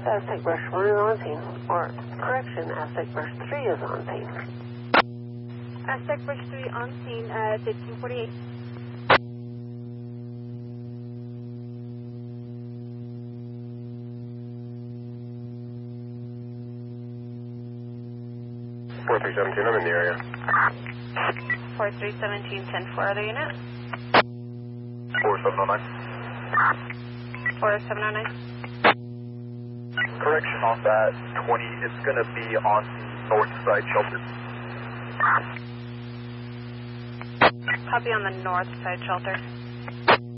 Aztec Brush 1 is on scene. Or, correction, Aztec Brush 3 is on scene. Aztec Brush 3 on scene at 1548. Four 317, I'm in the area. 4317, 10-4, other unit. 4709. 4709. Correction on that 20, it's going to be on the north side shelter. Copy on the north side shelter.